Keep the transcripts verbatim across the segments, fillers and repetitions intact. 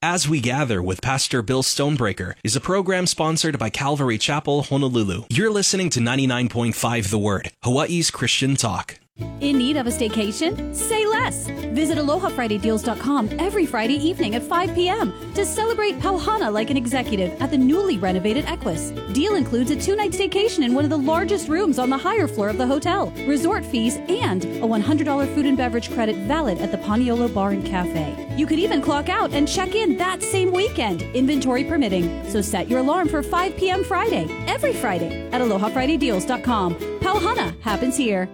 As We Gather with Pastor Bill Stonebreaker is a program sponsored by Calvary Chapel, Honolulu. You're listening to ninety-nine point five The Word, Hawaii's Christian talk. In need of a staycation? Say less. Visit aloha friday deals dot com every Friday evening at five p.m. to celebrate Pauhana like an executive at the newly renovated Equus. Deal includes a two-night staycation in one of the largest rooms on the higher floor of the hotel, resort fees, and a one hundred dollars food and beverage credit valid at the Paniolo Bar and Cafe. You could even clock out and check in that same weekend, inventory permitting. So set your alarm for five p.m. Friday, every Friday at aloha friday deals dot com. Pauhana happens here.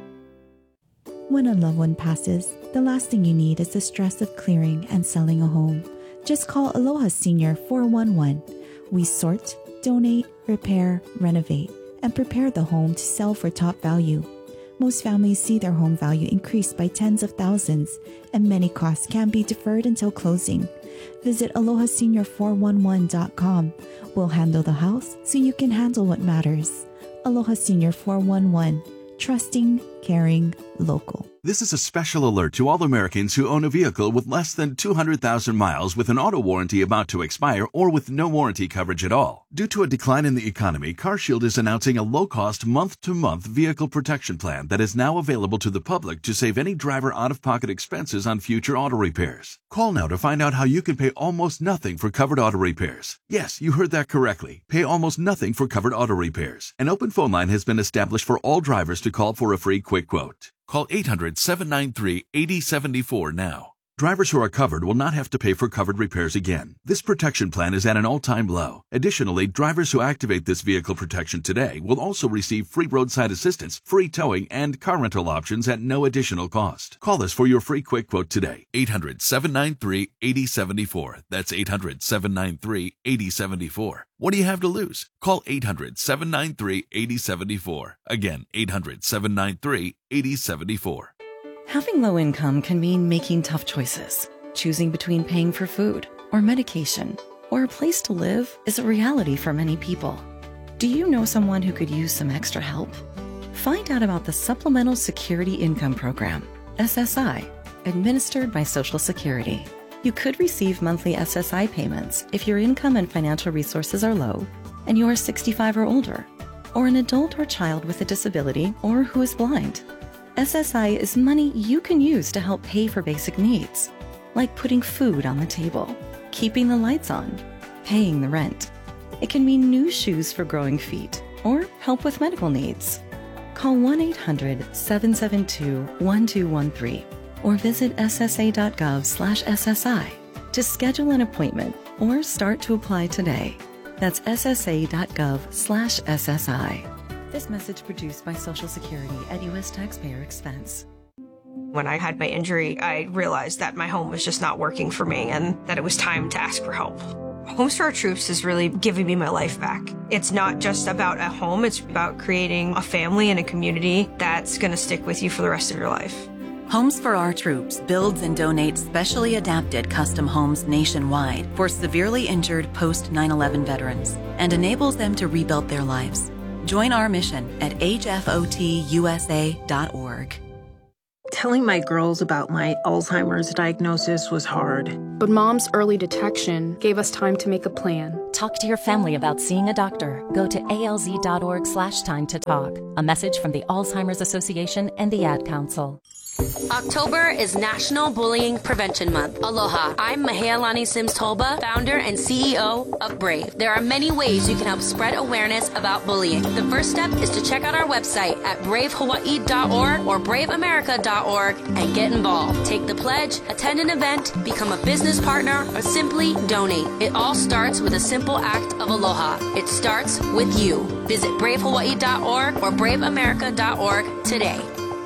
When a loved one passes, the last thing you need is the stress of clearing and selling a home. Just call Aloha Senior four one one. We sort, donate, repair, renovate, and prepare the home to sell for top value. Most families see their home value increase by tens of thousands, and many costs can be deferred until closing. Visit aloha senior four one one dot com. We'll handle the house so you can handle what matters. Aloha Senior four one one. Trusting, caring, local. This is a special alert to all Americans who own a vehicle with less than two hundred thousand miles with an auto warranty about to expire or with no warranty coverage at all. Due to a decline in the economy, CarShield is announcing a low-cost month-to-month vehicle protection plan that is now available to the public to save any driver out-of-pocket expenses on future auto repairs. Call now to find out how you can pay almost nothing for covered auto repairs. Yes, you heard that correctly. Pay almost nothing for covered auto repairs. An open phone line has been established for all drivers to call for a free quick quote. Call eight hundred, seven nine three, eight zero seven four now. Drivers who are covered will not have to pay for covered repairs again. This protection plan is at an all-time low. Additionally, drivers who activate this vehicle protection today will also receive free roadside assistance, free towing, and car rental options at no additional cost. Call us for your free quick quote today. eight hundred, seven nine three, eight zero seven four. That's eight hundred, seven nine three, eight zero seven four. What do you have to lose? Call eight hundred, seven nine three, eight zero seven four. Again, eight hundred, seven nine three, eight zero seven four. Having low income can mean making tough choices. Choosing between paying for food or medication or a place to live is a reality for many people. Do you know someone who could use some extra help? Find out about the Supplemental Security Income Program, S S I, administered by Social Security. You could receive monthly S S I payments if your income and financial resources are low and you are sixty-five or older, or an adult or child with a disability or who is blind. S S I is money you can use to help pay for basic needs, like putting food on the table, keeping the lights on, paying the rent. It can mean new shoes for growing feet or help with medical needs. Call one eight hundred, seven seven two, one two one three or visit s s a dot gov slash S S I to schedule an appointment or start to apply today. That's s s a dot gov slash S S I. This message produced by Social Security at U S taxpayer expense. When I had my injury, I realized that my home was just not working for me and that it was time to ask for help. Homes for Our Troops is really giving me my life back. It's not just about a home, it's about creating a family and a community that's going to stick with you for the rest of your life. Homes for Our Troops builds and donates specially adapted custom homes nationwide for severely injured post nine eleven veterans and enables them to rebuild their lives. Join our mission at h f o t u s a dot org. Telling my girls about my Alzheimer's diagnosis was hard. But Mom's early detection gave us time to make a plan. Talk to your family about seeing a doctor. Go to a l z dot org slash time to talk. A message from the Alzheimer's Association and the Ad Council. October is National Bullying Prevention Month. Aloha. I'm Mahealani Sims-Tolba, founder and C E O of Brave. There are many ways you can help spread awareness about bullying. The first step is to check out our website at brave hawaii dot org or brave america dot org and get involved. Take the pledge, attend an event, become a business partner, or simply donate. It all starts with a simple act of aloha. It starts with you. Visit brave hawaii dot org or brave america dot org today.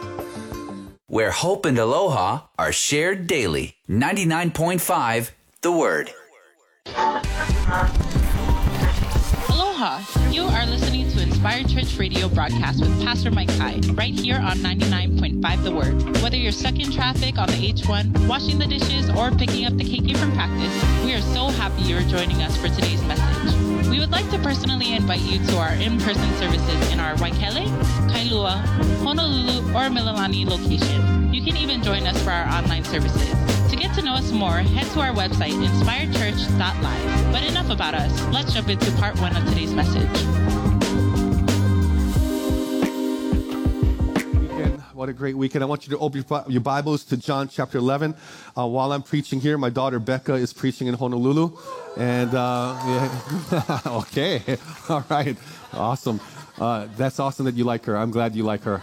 Where hope and aloha are shared daily. ninety-nine point five The Word. Aloha. You are listening to Inspired Church Radio broadcast with Pastor Mike Kai, right here on ninety-nine point five The Word. Whether you're stuck in traffic on the H one, washing the dishes, or picking up the K K from practice, we are so happy you're joining us for today's message. We would like to personally invite you to our in-person services in our Waikele, Kailua, Honolulu, or Mililani location. You can even join us for our online services. To get to know us more, head to our website, inspired church dot live. But enough about us. Let's jump into part one of today's message. What a great weekend. I want you to open your Bibles to John chapter eleven. Uh, while I'm preaching here, my daughter Becca is preaching in Honolulu. And, uh, yeah. Okay. All right. Awesome. Uh, that's awesome that you like her. I'm glad you like her.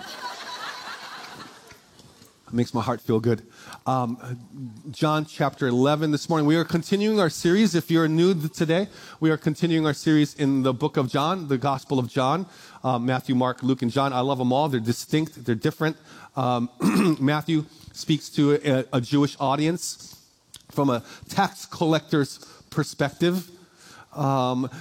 It makes my heart feel good. Um, John chapter eleven this morning. We are continuing our series. If you're new today, we are continuing our series in the book of John, the Gospel of John. Uh, Matthew, Mark, Luke, and John. I love them all. They're distinct. They're different. Um, Matthew speaks to a, a Jewish audience from a tax collector's perspective. Um,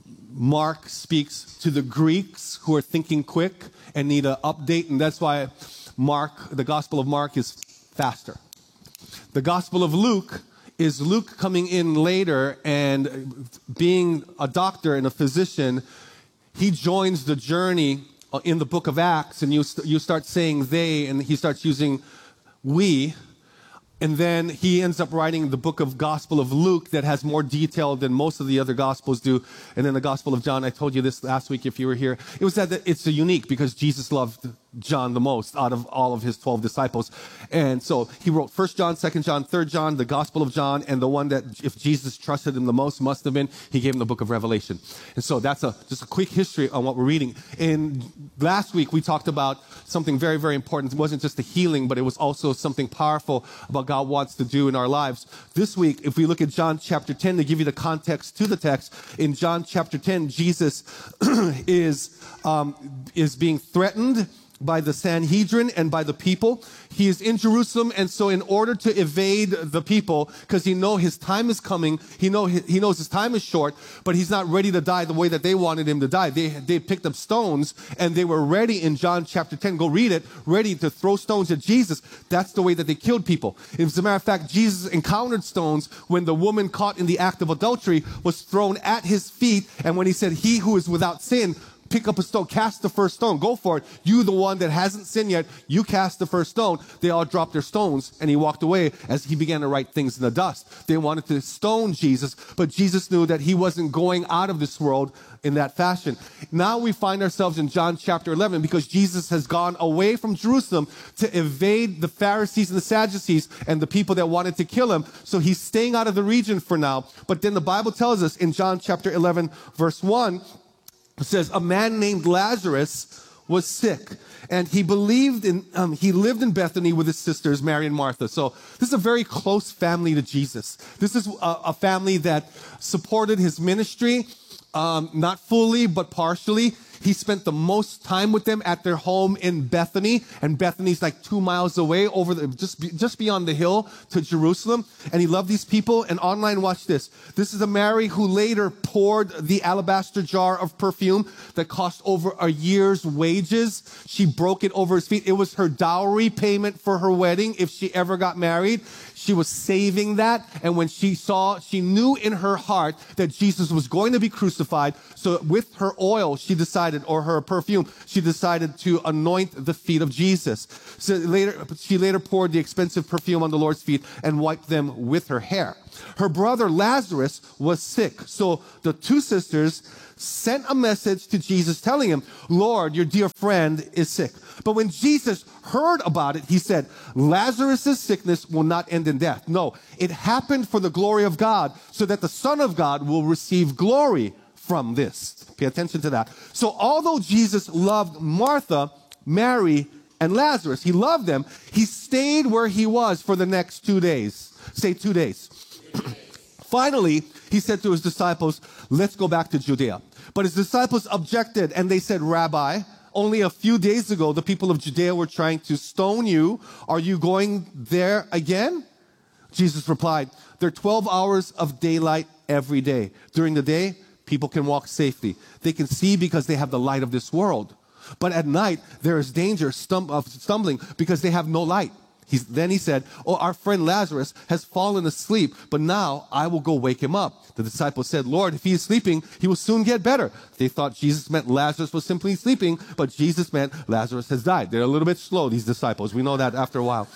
Mark speaks to the Greeks who are thinking quick and need an update, and that's why Mark, the Gospel of Mark, is faster. The Gospel of Luke is Luke coming in later and being a doctor and a physician. He joins the journey in the book of Acts, and you, you start saying they, and he starts using we. And then he ends up writing the book of Gospel of Luke that has more detail than most of the other Gospels do. And then the Gospel of John, I told you this last week if you were here. It was that it's a unique because Jesus loved John the most out of all of his twelve disciples. And so he wrote First John, Second John, Third John, the Gospel of John, and the one that if Jesus trusted him the most must have been, he gave him the book of Revelation. And so that's a just a quick history on what we're reading. And last week we talked about something very, very important. It wasn't just the healing, but it was also something powerful about God wants to do in our lives. This week, if we look at John chapter ten, to give you the context to the text, in John chapter ten, Jesus is um, is being threatened by the Sanhedrin and by the people. He is in Jerusalem, and so in order to evade the people, because he knows his time is coming, he know he knows his time is short, but he's not ready to die the way that they wanted him to die. They they picked up stones, and they were ready in John chapter ten, go read it, ready to throw stones at Jesus. That's the way that they killed people. As a matter of fact, Jesus encountered stones when the woman caught in the act of adultery was thrown at his feet, and when he said, "He who is without sin, pick up a stone, cast the first stone, go for it. You, the one that hasn't sinned yet, you cast the first stone." They all dropped their stones, and he walked away as he began to write things in the dust. They wanted to stone Jesus, but Jesus knew that he wasn't going out of this world in that fashion. Now we find ourselves in John chapter eleven because Jesus has gone away from Jerusalem to evade the Pharisees and the Sadducees and the people that wanted to kill him. So he's staying out of the region for now. But then the Bible tells us in John chapter eleven, verse one, it says, a man named Lazarus was sick, and he believed in, um, he lived in Bethany with his sisters, Mary and Martha. So this is a very close family to Jesus. This is a, a family that supported his ministry, um, not fully, but partially. He spent the most time with them at their home in Bethany, and Bethany's like two miles away, over the, just be, just beyond the hill to Jerusalem. And he loved these people. And online, watch this. This is a Mary who later poured the alabaster jar of perfume that cost over a year's wages. She broke it over his feet. It was her dowry payment for her wedding if she ever got married. She was saving that, and when she saw, she knew in her heart that Jesus was going to be crucified. So with her oil, she decided, or her perfume, she decided to anoint the feet of Jesus. So later, she later poured the expensive perfume on the Lord's feet and wiped them with her hair. Her brother Lazarus was sick. So the two sisters sent a message to Jesus telling him, "Lord, your dear friend is sick." But when Jesus heard about it, he said, Lazarus' sickness will not end in death. No, it happened for the glory of God, so that the Son of God will receive glory from this. Pay attention to that. So although Jesus loved Martha, Mary, and Lazarus, he loved them, he stayed where he was for the next two days. Say two days. Finally, he said to his disciples, let's go back to Judea. But his disciples objected, and they said, Rabbi, only a few days ago, the people of Judea were trying to stone you. Are you going there again? Jesus replied, there are twelve hours of daylight every day. During the day, people can walk safely. They can see because they have the light of this world. But at night, there is danger stum- of stumbling because they have no light. He's, then he said, oh, our friend Lazarus has fallen asleep, but now I will go wake him up. The disciples said, Lord, if he is sleeping, he will soon get better. They thought Jesus meant Lazarus was simply sleeping, but Jesus meant Lazarus has died. They're a little bit slow, these disciples. We know that after a while.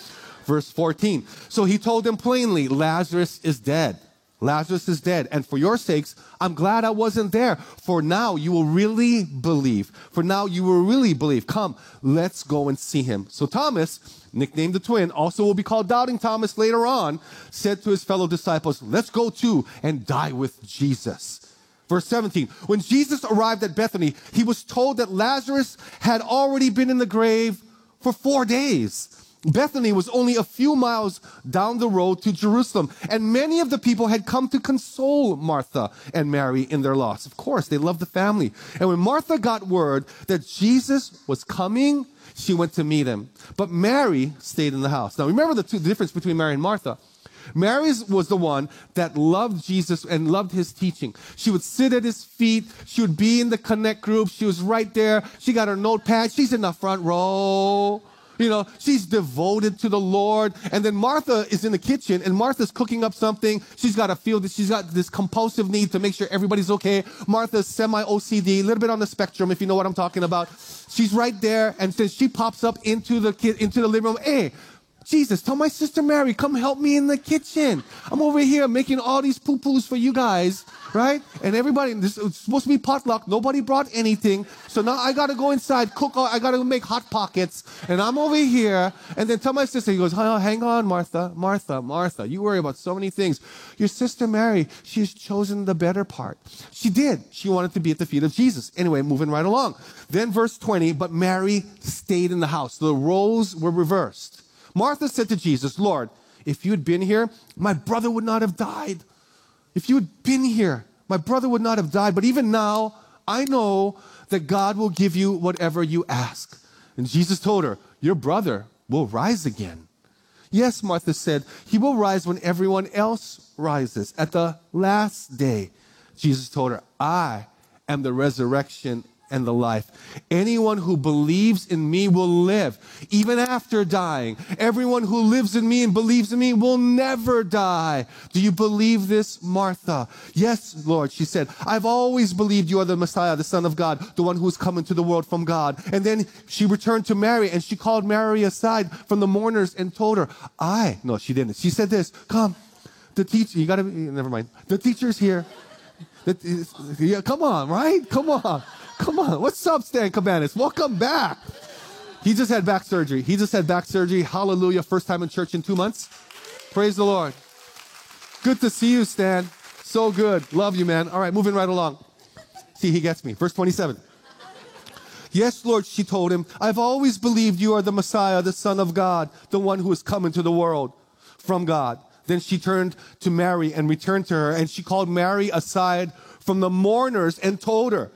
Verse fourteen. So he told them plainly, Lazarus is dead. Lazarus is dead. And for your sakes, I'm glad I wasn't there. For now you will really believe. For now you will really believe. Come, let's go and see him. So Thomas, nicknamed the twin, also will be called Doubting Thomas later on, said to his fellow disciples, let's go too and die with Jesus. Verse seventeen, when Jesus arrived at Bethany, he was told that Lazarus had already been in the grave for four days. Bethany was only a few miles down the road to Jerusalem, and many of the people had come to console Martha and Mary in their loss. Of course, they loved the family. And when Martha got word that Jesus was coming, she went to meet him. But Mary stayed in the house. Now, remember the, two, the difference between Mary and Martha. Mary was the one that loved Jesus and loved his teaching. She would sit at his feet. She would be in the connect group. She was right there. She got her notepad. She's in the front row. You know, she's devoted to the Lord. And then Martha is in the kitchen, and Martha's cooking up something. She's got to feel that she's got this compulsive need to make sure everybody's okay. Martha's semi-O C D, a little bit on the spectrum, if you know what I'm talking about. She's right there, and then she pops up into the ki- into the living room. Hey, Jesus, tell my sister Mary, come help me in the kitchen. I'm over here making all these poo-poos for you guys, right? And everybody, this is supposed to be potluck. Nobody brought anything. So now I got to go inside, cook, all, I got to make hot pockets. And I'm over here. And then tell my sister, he goes, oh, hang on, Martha, Martha, Martha. You worry about so many things. Your sister Mary, she's chosen the better part. She did. She wanted to be at the feet of Jesus. Anyway, moving right along. Then verse twenty, but Mary stayed in the house. The roles were reversed. Martha said to Jesus, Lord, if you had been here, my brother would not have died. If you had been here, my brother would not have died. But even now, I know that God will give you whatever you ask. And Jesus told her, your brother will rise again. Yes, Martha said, he will rise when everyone else rises. At the last day, Jesus told her, I am the resurrection and the life. Anyone who believes in me will live, even after dying. Everyone who lives in me and believes in me will never die. Do you believe this, Martha? Yes, Lord, she said. I've always believed you are the Messiah, the Son of God, the one who is come into the world from God. And then she returned to Mary, and she called Mary aside from the mourners and told her, I, no, she didn't. She said this, come, the teacher, you gotta, never mind. The teacher's here. The, yeah, come on, right? Come on. Come on. What's up, Stan Cabanas? Welcome back. He just had back surgery. He just had back surgery. Hallelujah. First time in church in two months. Praise the Lord. Good to see you, Stan. So good. Love you, man. All right, moving right along. See, he gets me. Verse twenty-seven. Yes, Lord, she told him, I've always believed you are the Messiah, the Son of God, the one who has come into the world from God. Then she turned to Mary and returned to her, and she called Mary aside from the mourners and told her,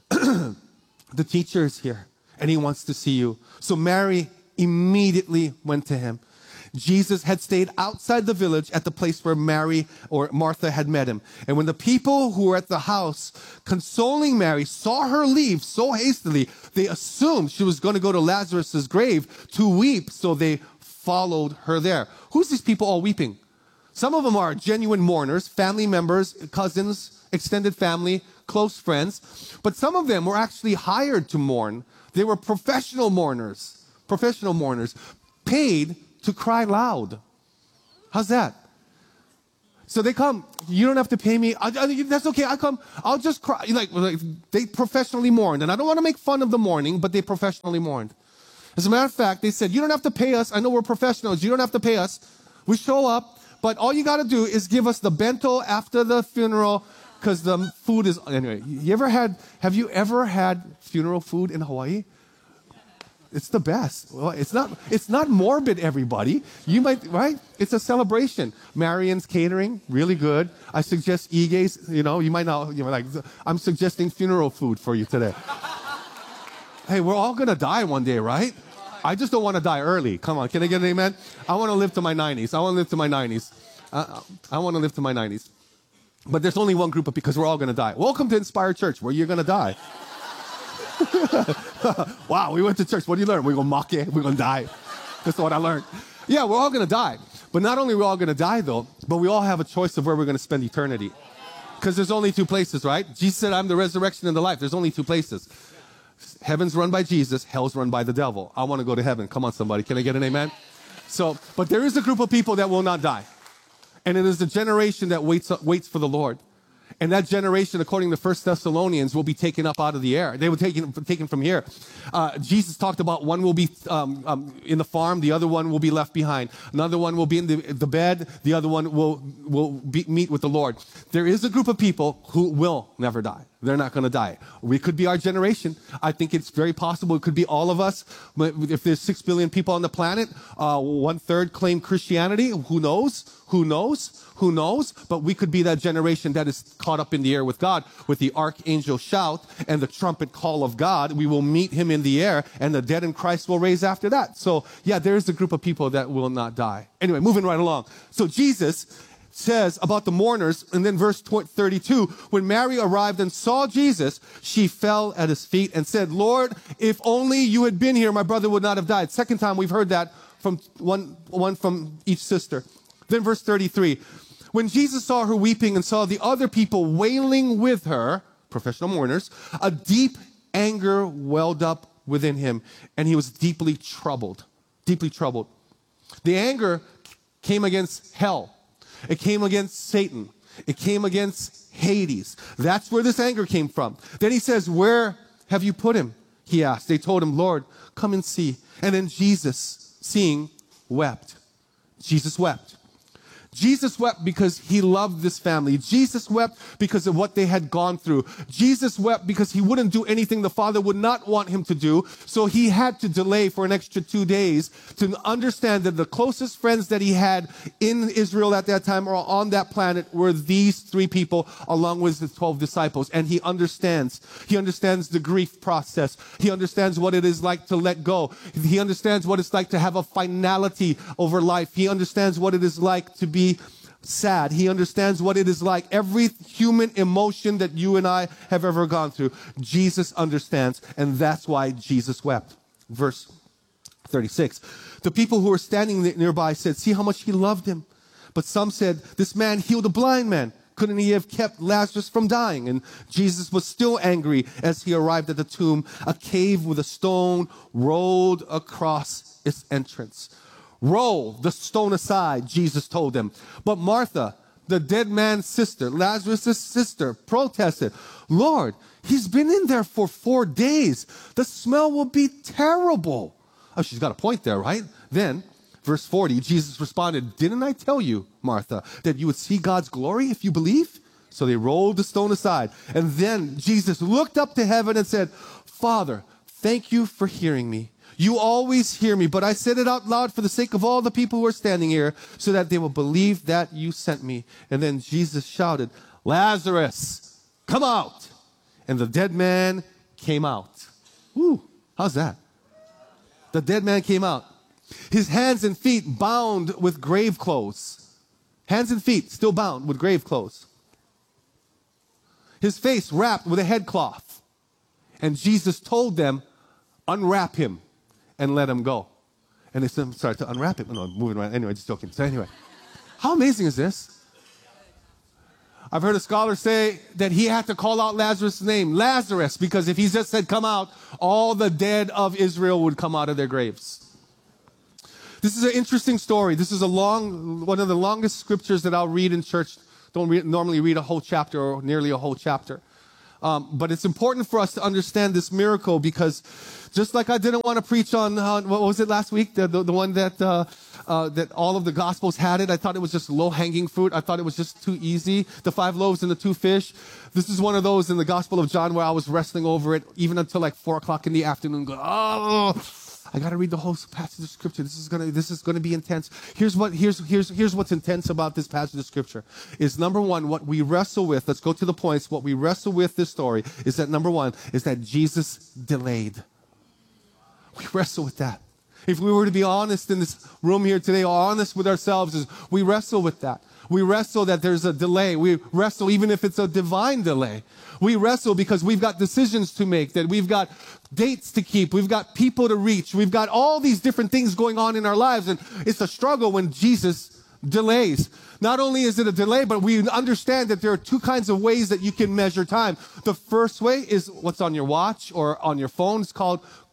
the teacher is here, and he wants to see you. So Mary immediately went to him. Jesus had stayed outside the village at the place where Mary or Martha had met him. And when the people who were at the house consoling Mary saw her leave so hastily, they assumed she was going to go to Lazarus' grave to weep, so they followed her there. Who's these people all weeping? Some of them are genuine mourners, family members, cousins, extended family, close friends. But some of them were actually hired to mourn. They were professional mourners, professional mourners, paid to cry loud. How's that? So they come, you don't have to pay me. I, I, that's okay, I come, I'll just cry. Like, like they professionally mourned. And I don't want to make fun of the mourning, but they professionally mourned. As a matter of fact, they said, you don't have to pay us. I know we're professionals. You don't have to pay us. We show up. But all you got to do is give us the bento after the funeral, because the food is, anyway, you ever had, have you ever had funeral food in Hawaii? It's the best. Well, it's not, it's not morbid, everybody. You might, right? It's a celebration. Marion's Catering, really good. I suggest Ige's, you know, you might not, you know, like, I'm suggesting funeral food for you today. Hey, we're all going to die one day, right? I just don't want to die early. Come on, can I get an amen? I want to live to my nineties. I want to live to my nineties. Uh, I want to live to my nineties. But there's only one group of people, because we're all going to die. Welcome to Inspire Church, where you're going to die. Wow, we went to church. What do you learn? We're going to mock it. We're going to die. That's what I learned. Yeah, we're all going to die. But not only are we all going to die, though, but we all have a choice of where we're going to spend eternity. Because there's only two places, right? Jesus said, I'm the resurrection and the life. There's only two places. Heaven's run by Jesus. Hell's run by the devil. I want to go to heaven. Come on, somebody. Can I get an amen? So, but there is a group of people that will not die. And it is the generation that waits, waits for the Lord. And that generation, according to First Thessalonians, will be taken up out of the air. They were taken, taken from here. Uh, Jesus talked about one will be um, um, in the farm, the other one will be left behind. Another one will be in the, the bed, the other one will, will be, meet with the Lord. There is a group of people who will never die. They're not going to die. We could be our generation. I think it's very possible. It could be all of us. But if there's six billion people on the planet, uh, one third claim Christianity. Who knows? Who knows? Who knows? But we could be that generation that is caught up in the air with God, with the archangel shout and the trumpet call of God. We will meet him in the air, and the dead in Christ will raise after that. So, yeah, there is a group of people that will not die. Anyway, moving right along. So Jesus says about the mourners, and then verse thirty-two, when Mary arrived and saw Jesus, she fell at his feet and said, Lord, if only you had been here, my brother would not have died. Second time we've heard that from one, one from each sister. Then verse thirty-three, when Jesus saw her weeping and saw the other people wailing with her, professional mourners, a deep anger welled up within him, and he was deeply troubled, deeply troubled. The anger came against hell. It came against Satan. It came against Hades. That's where this anger came from. Then he says, where have you put him? He asked. They told him, Lord, come and see. And then Jesus, seeing, wept. Jesus wept. Jesus wept because he loved this family. Jesus wept because of what they had gone through. Jesus wept because he wouldn't do anything the Father would not want him to do. So he had to delay for an extra two days to understand that the closest friends that he had in Israel at that time or on that planet were these three people along with the twelve disciples. And he understands. He understands the grief process. He understands what it is like to let go. He understands what it's like to have a finality over life. He understands what it is like to be sad. He understands what it is like. Every human emotion that you and I have ever gone through, Jesus understands, and that's why Jesus wept. Verse thirty-six. The people who were standing nearby said, see how much he loved him. But some said, this man healed a blind man. Couldn't he have kept Lazarus from dying? And Jesus was still angry as he arrived at the tomb, a cave with a stone rolled across its entrance. Roll the stone aside, Jesus told them. But Martha, the dead man's sister, Lazarus' sister, protested, Lord, he's been in there for four days. The smell will be terrible. Oh, she's got a point there, right? Then, verse forty, Jesus responded, didn't I tell you, Martha, that you would see God's glory if you believe? So they rolled the stone aside. And then Jesus looked up to heaven and said, Father, thank you for hearing me. You always hear me, but I said it out loud for the sake of all the people who are standing here, so that they will believe that you sent me. And then Jesus shouted, Lazarus, come out. And the dead man came out. Woo, how's that? The dead man came out. His hands and feet bound with grave clothes. Hands and feet still bound with grave clothes. His face wrapped with a headcloth. And Jesus told them, unwrap him and let him go. And they started to unwrap it. No, I'm moving around. Anyway, just joking. So anyway, how amazing is this? I've heard a scholar say that he had to call out Lazarus' name, Lazarus, because if he just said, come out, all the dead of Israel would come out of their graves. This is an interesting story. This is a long, one of the longest scriptures that I'll read in church. Don't re- normally read a whole chapter or nearly a whole chapter. Um, but it's important for us to understand this miracle, because just like I didn't want to preach on, uh, what was it last week? The, the, the one that, uh, uh, that all of the Gospels had it. I thought it was just low-hanging fruit. I thought it was just too easy. The five loaves and the two fish. This is one of those in the Gospel of John where I was wrestling over it even until like four o'clock in the afternoon. Go, oh, I got to read the whole passage of Scripture. This is gonna, this is gonna be intense. Here's what, here's, here's, here's what's intense about this passage of Scripture. Is number one, what we wrestle with. Let's go to the points. What we wrestle with this story is that number one is that Jesus delayed. We wrestle with that. If we were to be honest in this room here today, or honest with ourselves, is we wrestle with that. We wrestle that there's a delay. We wrestle even if it's a divine delay. We wrestle because we've got decisions to make, that we've got dates to keep, we've got people to reach, we've got all these different things going on in our lives, and it's a struggle when Jesus delays. Not only is it a delay, but we understand that there are two kinds of ways that you can measure time. The first way is what's on your watch or on your phone. It's called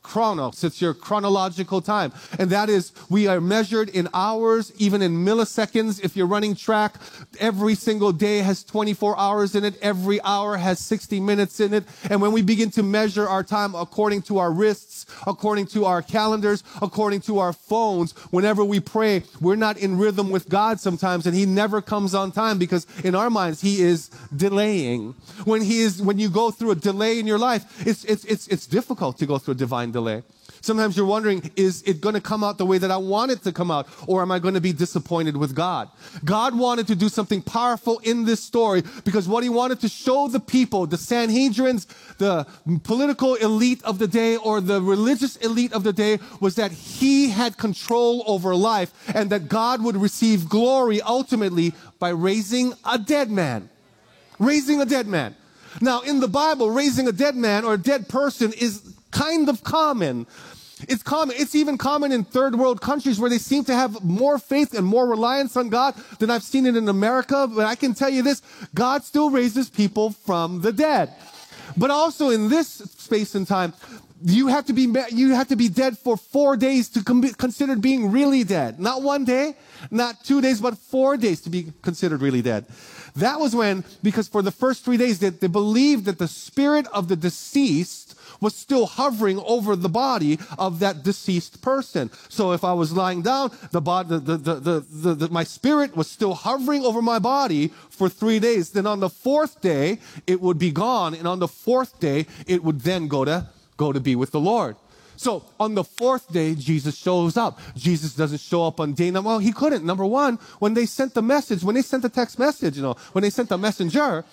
chronos. It's your chronological time. And that is, we are measured in hours, even in milliseconds. If you're running track, every single day has twenty-four hours in it. Every hour has sixty minutes in it. And when we begin to measure our time according to our wrists, according to our calendars, according to our phones, whenever we pray, we're not in rhythm with God sometimes, and he never comes on time because in our minds, he is delaying. When he is, when you go through a delay in your life, it's, it's, it's, it's difficult to go through a divine delay. Sometimes you're wondering, is it going to come out the way that I want it to come out? Or am I going to be disappointed with God? God wanted to do something powerful in this story because what he wanted to show the people, the Sanhedrins, the political elite of the day or the religious elite of the day, was that he had control over life and that God would receive glory ultimately by raising a dead man. Raising a dead man. Now, in the Bible, raising a dead man or a dead person is kind of common. It's common. It's even common in third world countries where they seem to have more faith and more reliance on God than I've seen it in America. But I can tell you this, God still raises people from the dead. But also in this space and time, you have to be, you have to be dead for four days to be considered being really dead. Not one day, not two days, but four days to be considered really dead. That was when, because for the first three days, they, they believed that the spirit of the deceased was still hovering over the body of that deceased person. So if I was lying down, the body, the, the, the, the, the, the, my spirit was still hovering over my body for three days. Then on the fourth day, it would be gone. And on the fourth day, it would then go to, go to be with the Lord. So on the fourth day, Jesus shows up. Jesus doesn't show up on day number. Well, he couldn't. Number one, when they sent the message, when they sent the text message, you know, when they sent the messenger,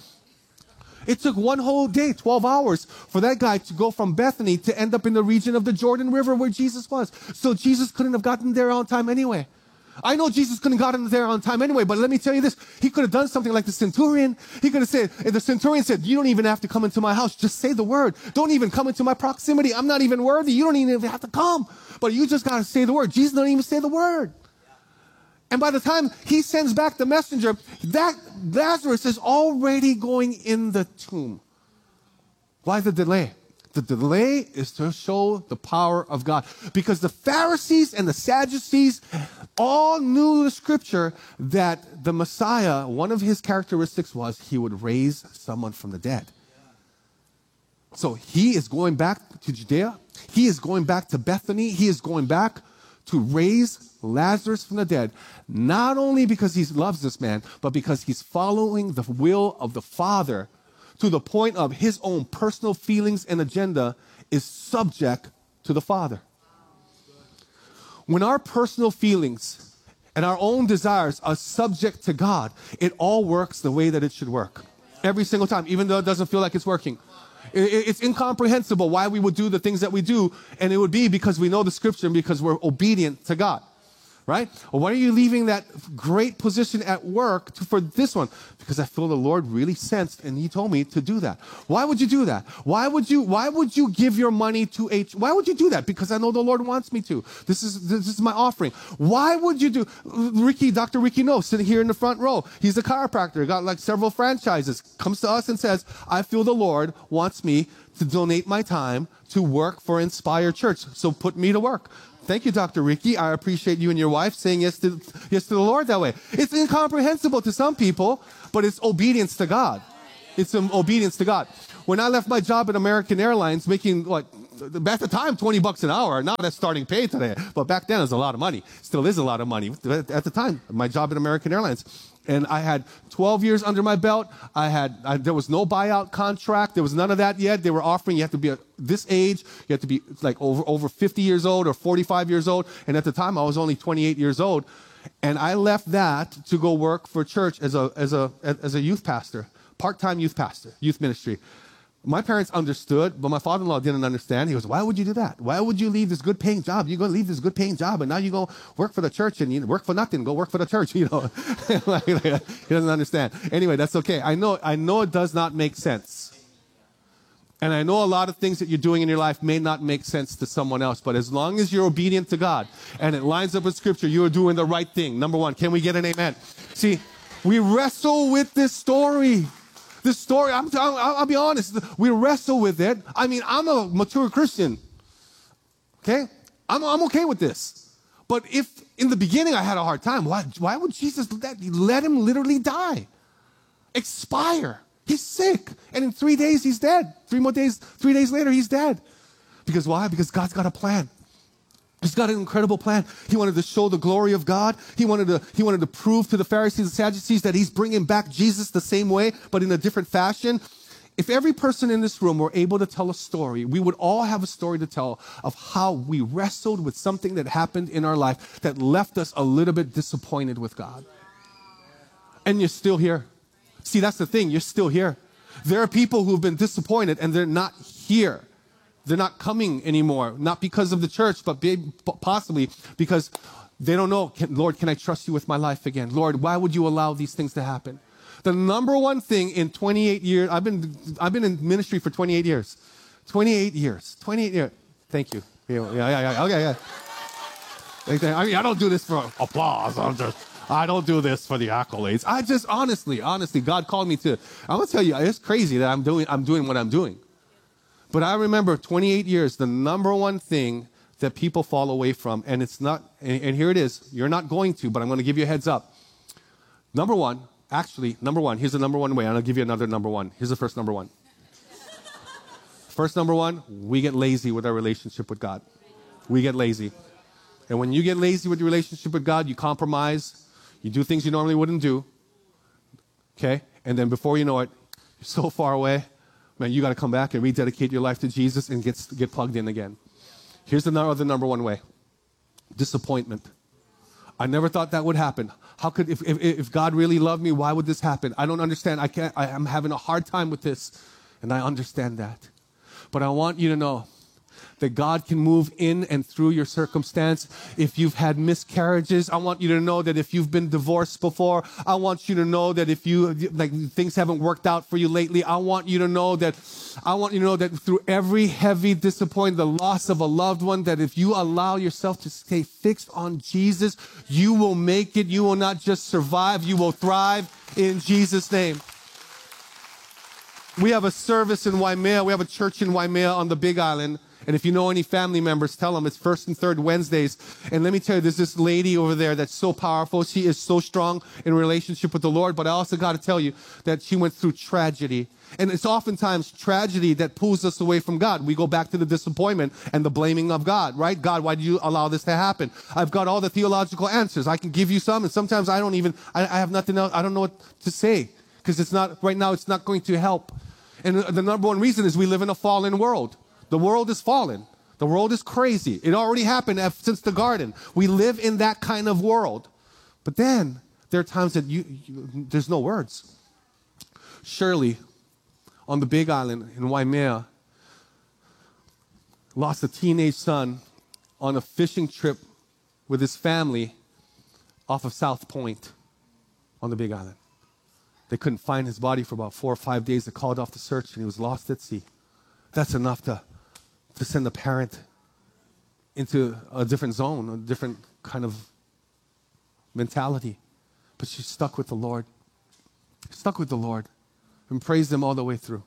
it took one whole day, twelve hours, for that guy to go from Bethany to end up in the region of the Jordan River where Jesus was. So Jesus couldn't have gotten there on time anyway. I know Jesus couldn't have gotten there on time anyway, but let me tell you this. He could have done something like the centurion. He could have said, and the centurion said, you don't even have to come into my house. Just say the word. Don't even come into my proximity. I'm not even worthy. You don't even have to come. But you just got to say the word. Jesus don't even say the word. And by the time he sends back the messenger, that Lazarus is already going in the tomb. Why the delay? The delay is to show the power of God. Because the Pharisees and the Sadducees all knew the scripture that the Messiah, one of his characteristics was he would raise someone from the dead. So he is going back to Judea. He is going back to Bethany. He is going back to raise Lazarus from the dead. Not only because he loves this man, but because he's following the will of the Father to the point of his own personal feelings and agenda is subject to the Father. When our personal feelings and our own desires are subject to God, it all works the way that it should work. Every single time, even though it doesn't feel like it's working. It's incomprehensible why we would do the things that we do, and it would be because we know the scripture and because we're obedient to God. Right? Or why are you leaving that great position at work to, for this one? Because I feel the Lord really sensed and he told me to do that. Why would you do that? Why would you, why would you give your money to a, why would you do that? Because I know the Lord wants me to. This is, this is my offering. Why would you do, Ricky, Doctor Ricky No, sitting here in the front row. He's a chiropractor, got like several franchises, comes to us and says, I feel the Lord wants me to donate my time to work for Inspire Church. So put me to work. Thank you, Doctor Ricky. I appreciate you and your wife saying yes to, yes to the Lord that way. It's incomprehensible to some people, but it's obedience to God. It's um, obedience to God. When I left my job at American Airlines, making what, at the time, twenty bucks an hour. Now that's starting pay today. But back then, it was a lot of money. Still is a lot of money. At the time, my job at American Airlines. And I had twelve years under my belt. I had, I, there was no buyout contract. There was none of that yet. They were offering, you have to be at this age. You have to be like over, over fifty years old or forty-five years old. And at the time, I was only twenty-eight years old. And I left that to go work for church as a, as a, as a youth pastor, part-time youth pastor, youth ministry. My parents understood, but my father-in-law didn't understand. He goes, why would you do that? Why would you leave this good-paying job? You're going to leave this good-paying job, and now you go work for the church, and you work for nothing. Go work for the church, you know. He doesn't understand. Anyway, that's okay. I know, I know it does not make sense. And I know a lot of things that you're doing in your life may not make sense to someone else, but as long as you're obedient to God, and it lines up with Scripture, you are doing the right thing. Number one, can we get an amen? See, we wrestle with this story. This story, I'm, I'll, I'll be honest, we wrestle with it. I mean, I'm a mature Christian. Okay? I'm, I'm okay with this. But if in the beginning I had a hard time, why, why would Jesus let, let him literally die? Expire. He's sick. And in three days, he's dead. Three more days, three days later, he's dead. Because why? Because God's got a plan. He's got an incredible plan. He wanted to show the glory of God. He wanted to, he wanted to prove to the Pharisees and Sadducees that he's bringing back Jesus the same way, but in a different fashion. If every person in this room were able to tell a story, we would all have a story to tell of how we wrestled with something that happened in our life that left us a little bit disappointed with God. And you're still here. See, that's the thing. You're still here. There are people who've been disappointed and they're not here. They're not coming anymore, not because of the church, but possibly because they don't know, can, Lord, can I trust you with my life again? Lord, why would you allow these things to happen? The number one thing in twenty-eight years, I've been, I've been in ministry for twenty-eight years. twenty-eight years. twenty-eight years. Thank you. Yeah, yeah, yeah. Okay, yeah. I mean, I don't do this for applause. I'm just, I don't do this for the accolades. I just, honestly, honestly, God called me to, I'm going to tell you, it's crazy that I'm doing, I'm doing what I'm doing. But I remember twenty-eight years, the number one thing that people fall away from, and it's not, and, and here it is, you're not going to, but I'm going to give you a heads up. Number one, actually, number one, here's the number one way, and I'll give you another number one. Here's the first number one. First number one, we get lazy with our relationship with God. We get lazy. And when you get lazy with your relationship with God, you compromise, you do things you normally wouldn't do, okay? And then before you know it, you're so far away, man, you got to come back and rededicate your life to Jesus and get, get plugged in again. Here's the other number one way. Disappointment. I never thought that would happen. How could, if, if, if God really loved me, why would this happen? I don't understand. I can't, I, I'm having a hard time with this. And I understand that. But I want you to know that God can move in and through your circumstance. If you've had miscarriages, I want you to know that if you've been divorced before, I want you to know that if you, like, things haven't worked out for you lately, I want you to know that, I want you to know that through every heavy disappointment, the loss of a loved one, that if you allow yourself to stay fixed on Jesus, you will make it. You will not just survive, you will thrive in Jesus' name. We have a service in Waimea. We have a church in Waimea on the Big Island. And if you know any family members, tell them it's first and third Wednesdays. And let me tell you, there's this lady over there that's so powerful. She is so strong in relationship with the Lord. But I also got to tell you that she went through tragedy. And it's oftentimes tragedy that pulls us away from God. We go back to the disappointment and the blaming of God, right? God, why did you allow this to happen? I've got all the theological answers. I can give you some. And sometimes I don't even, I, I have nothing else. I don't know what to say. Because it's not, right now, it's not going to help. And the number one reason is we live in a fallen world. The world is fallen. The world is crazy. It already happened since the garden. We live in that kind of world. But then there are times that you, you there's no words. Shirley, on the Big Island in Waimea, lost a teenage son on a fishing trip with his family off of South Point on the Big Island. They couldn't find his body for about four or five days. They called off the search, and he was lost at sea. That's enough to to send the parent into a different zone, a different kind of mentality. But she stuck with the Lord. Stuck with the Lord and praised him all the way through.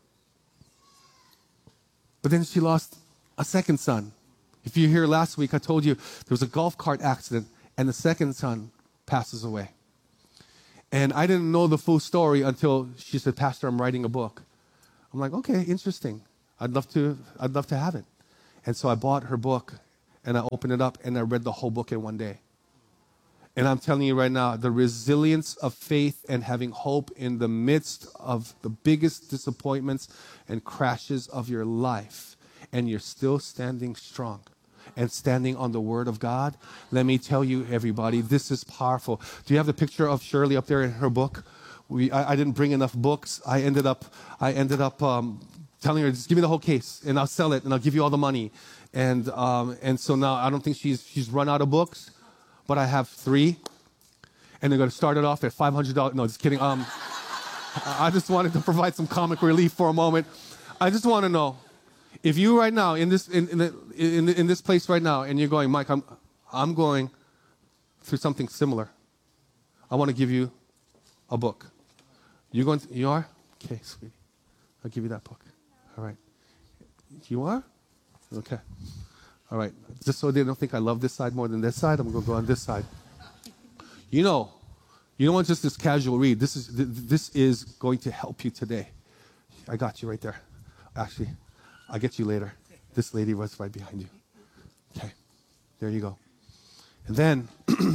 But then she lost a second son. If you were here last week, I told you there was a golf cart accident and the second son passes away. And I didn't know the full story until she said, Pastor, I'm writing a book. I'm like, okay, interesting. I'd love to, I'd love to have it. And so I bought her book, and I opened it up, and I read the whole book in one day. And I'm telling you right now, the resilience of faith and having hope in the midst of the biggest disappointments and crashes of your life, and you're still standing strong and standing on the Word of God. Let me tell you, everybody, this is powerful. Do you have the picture of Shirley up there in her book? We, I, I didn't bring enough books. I ended up, I ended up um, telling her, just give me the whole case, and I'll sell it, and I'll give you all the money. And um, and so now I don't think she's she's run out of books, but I have three, and they're going to start it off at five hundred dollars. No, just kidding. Um, I just wanted to provide some comic relief for a moment. I just want to know, if you right now in this in in, the, in, in this place right now, and you're going, Mike, I'm I'm going through something similar. I want to give you a book. You going? To, you are? Okay, sweetie. I'll give you that book. All right. You are? Okay. All right. Just so they don't think I love this side more than this side, I'm going to go on this side. You know, you don't want just this casual read. This is, this is going to help you today. I got you right there. Actually, I'll get you later. This lady was right behind you. Okay. There you go. And then,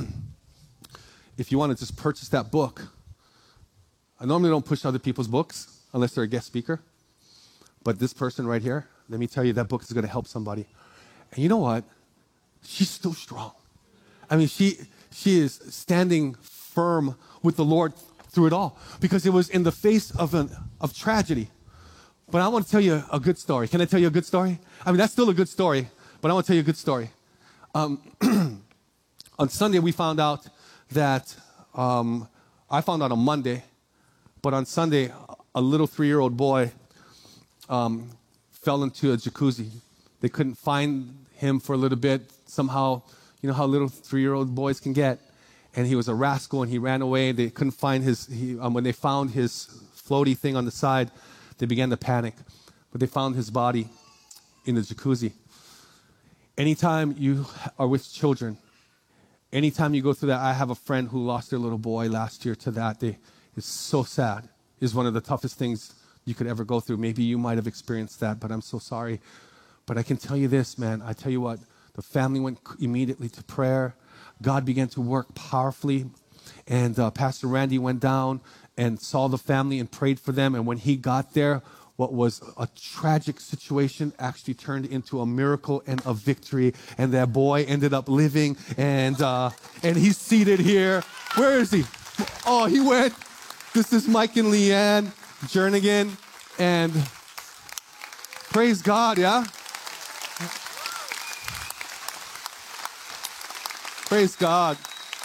if you want to just purchase that book, I normally don't push other people's books unless they're a guest speaker. But this person right here, let me tell you, that book is going to help somebody. And you know what? She's still strong. I mean, she she is standing firm with the Lord through it all because it was in the face of an of tragedy. But I want to tell you a good story. Can I tell you a good story? I mean, that's still a good story, but I want to tell you a good story. Um, on Sunday, we found out that, um, I found out on Monday, but on Sunday, a little three-year-old boy um, fell into a jacuzzi. They couldn't find him for a little bit. Somehow, you know how little three-year-old boys can get. And he was a rascal, and he ran away. They couldn't find his, he, um, when they found his floaty thing on the side, they began to panic. But they found his body in the jacuzzi. Anytime you are with children, anytime you go through that, I have a friend who lost their little boy last year to that. They, it's so sad. It's one of the toughest things you could ever go through. Maybe you might have experienced that, but I'm so sorry. But I can tell you this, man. I tell you what, the family went immediately to prayer. God began to work powerfully. And uh, Pastor Randy went down and saw the family and prayed for them. And when he got there, what was a tragic situation actually turned into a miracle and a victory. And that boy ended up living, and uh, and he's seated here. Where is he? Oh, he went. This is Mike and Leanne Jernigan. And praise God, yeah? Praise God.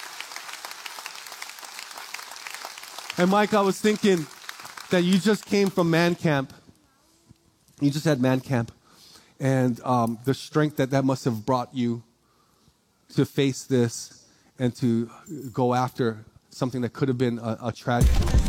And Mike, I was thinking that you just came from man camp. You just had man camp. And um, the strength that that must have brought you to face this and to go after something that could have been a, a tragedy.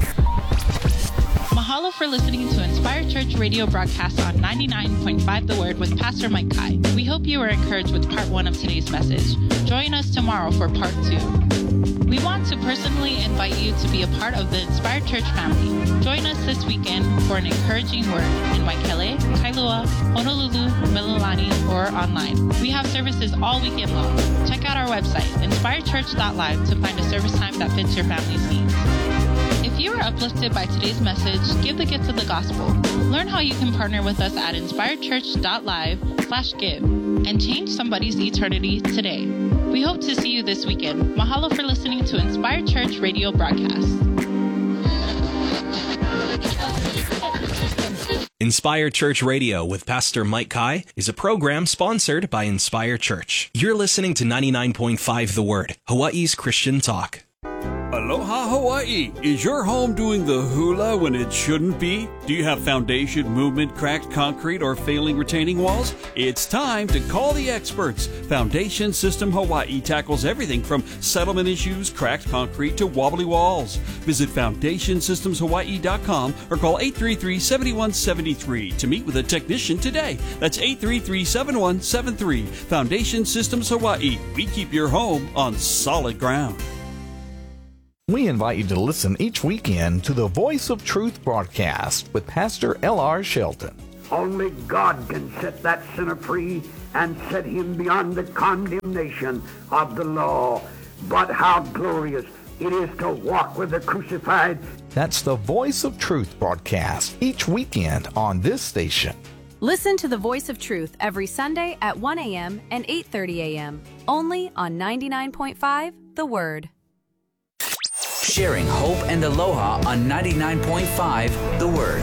Mahalo for listening to Inspired Church radio broadcast on ninety-nine point five The Word with Pastor Mike Kai. We hope you were encouraged with part one of today's message. Join us tomorrow for part two. We want to personally invite you to be a part of the Inspired Church family. Join us this weekend for an encouraging word in Waikele, Kailua, Honolulu, Mililani, or online. We have services all weekend long. Check out our website, inspired church dot live, to find a service time that fits your family's needs. If you were uplifted by today's message, give the gift of the gospel. Learn how you can partner with us at inspired church dot live slash give and change somebody's eternity today. We hope to see you this weekend. Mahalo for listening to Inspired Church radio broadcast. Inspire Church Radio with Pastor Mike Kai is a program sponsored by Inspire Church. You're listening to ninety-nine point five The Word, Hawaii's Christian talk. Aloha Hawaii! Is your home doing the hula when it shouldn't be? Do you have foundation, movement, cracked concrete, or failing retaining walls? It's time to call the experts. Foundation System Hawaii tackles everything from settlement issues, cracked concrete, to wobbly walls. Visit foundation systems hawaii dot com or call eight three three, seven one seven three to meet with a technician today. That's eight three three, seven one seven three. Foundation Systems Hawaii. We keep your home on solid ground. We invite you to listen each weekend to the Voice of Truth broadcast with Pastor L R Shelton. Only God can set that sinner free and set him beyond the condemnation of the law. But how glorious it is to walk with the crucified. That's the Voice of Truth broadcast each weekend on this station. Listen to the Voice of Truth every Sunday at one a.m. and eight thirty a.m. only on ninety-nine point five The Word. Sharing hope and aloha on ninety-nine point five The Word.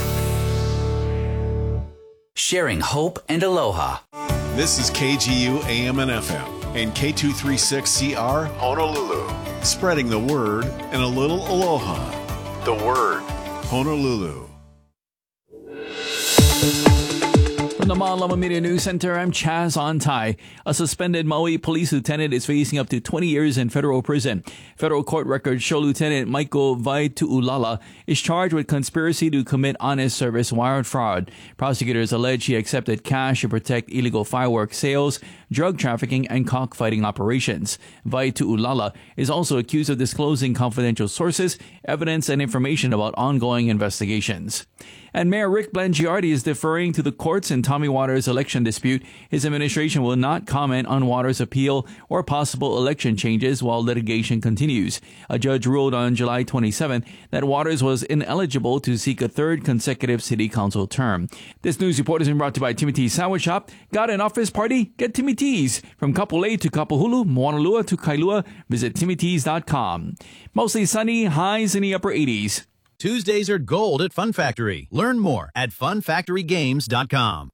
Sharing hope and aloha. This is K G U A M and F M and K two thirty-six C R Honolulu. Spreading the word and a little aloha. The Word, Honolulu. From the Malama Media News Center, I'm Chaz Ontai. A suspended Maui police lieutenant is facing up to twenty years in federal prison. Federal court records show Lieutenant Michael Vaitu'ulala is charged with conspiracy to commit honest service wire fraud. Prosecutors allege he accepted cash to protect illegal fireworks sales, drug trafficking, and cockfighting operations. Vaitu'ulala is also accused of disclosing confidential sources, evidence, and information about ongoing investigations. And Mayor Rick Blangiardi is deferring to the courts in Tommy Waters' election dispute. His administration will not comment on Waters' appeal or possible election changes while litigation continues. A judge ruled on July twenty-seventh that Waters was ineligible to seek a third consecutive city council term. This news report has been brought to you by Timmy T's Sandwich Shop. Got an office party? Get Timmy T's. From Kapolei to Kapahulu, Moanalua to Kailua, visit timmy t's dot com. Mostly sunny, highs in the upper eighties. Tuesdays are gold at Fun Factory. Learn more at fun factory games dot com.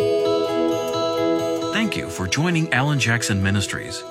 Thank you for joining Alan Jackson Ministries.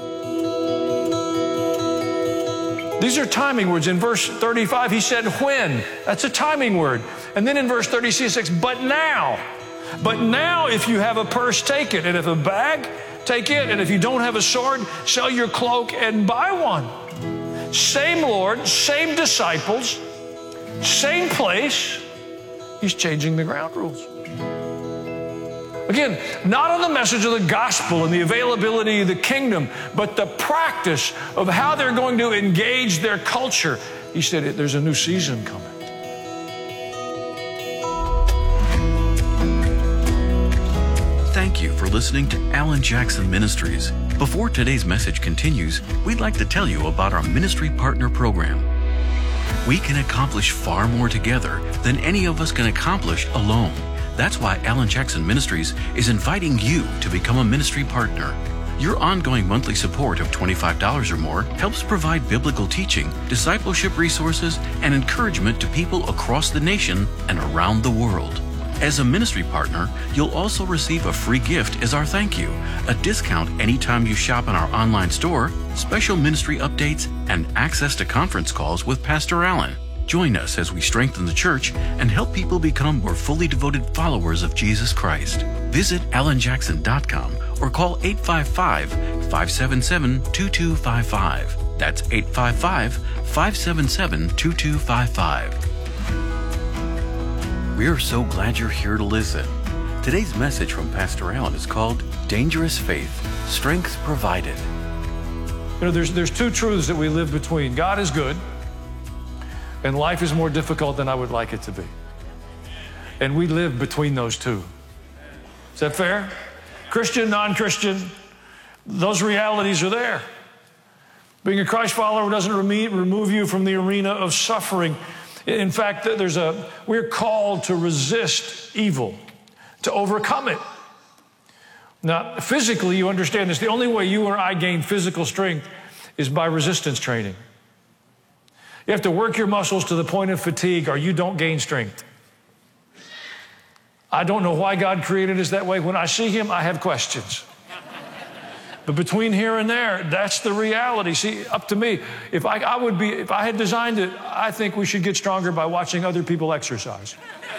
These are timing words. In verse thirty-five, he said, when. That's a timing word. And then in verse thirty-six, but now. But now, if you have a purse, take it. And if a bag, take it. And if you don't have a sword, sell your cloak and buy one. Same Lord, same disciples, same place. He's changing the ground rules. Again, not on the message of the gospel and the availability of the kingdom, but the practice of how they're going to engage their culture. He said, there's a new season coming. Thank you for listening to Alan Jackson Ministries. Before today's message continues, we'd like to tell you about our Ministry Partner Program. We can accomplish far more together than any of us can accomplish alone. That's why Alan Jackson Ministries is inviting you to become a ministry partner. Your ongoing monthly support of twenty-five dollars or more helps provide biblical teaching, discipleship resources, and encouragement to people across the nation and around the world. As a ministry partner, you'll also receive a free gift as our thank you, a discount anytime you shop in our online store, special ministry updates, and access to conference calls with Pastor Allen. Join us as we strengthen the church and help people become more fully devoted followers of Jesus Christ. Visit alan jackson dot com or call eight five five, five seven seven, two two five five. That's eight five five, five seven seven, two two five five. We're so glad you're here to listen. Today's message from Pastor Allen is called Dangerous Faith, Strength Provided. You know, there's, there's two truths that we live between. God is good, and life is more difficult than I would like it to be. And we live between those two. Is that fair? Christian, non-Christian, those realities are there. Being a Christ follower doesn't remove you from the arena of suffering. In fact, there's a, we're called to resist evil, to overcome it. Now, physically, you understand this. The only way you or I gain physical strength is by resistance training. You have to work your muscles to the point of fatigue or you don't gain strength. I don't know why God created us that way. When I see him, I have questions. But between here and there, that's the reality. See, up to me, if I, I would be, if I had designed it, I think we should get stronger by watching other people exercise.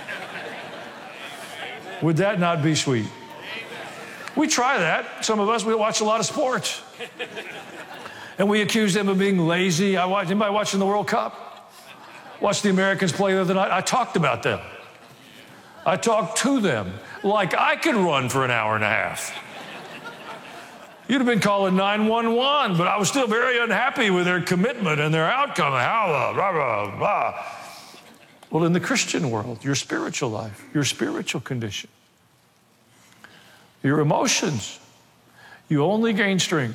Would that not be sweet? We try that. Some of us, we watch a lot of sports. And we accuse them of being lazy. I watch, anybody watching the World Cup? Watched the Americans play the other night. I talked about them. I talked to them like I could run for an hour and a half. You'd have been calling nine one one, but I was still very unhappy with their commitment and their outcome. How, uh, blah, blah, blah. Well, in the Christian world, your spiritual life, your spiritual condition, your emotions, you only gain strength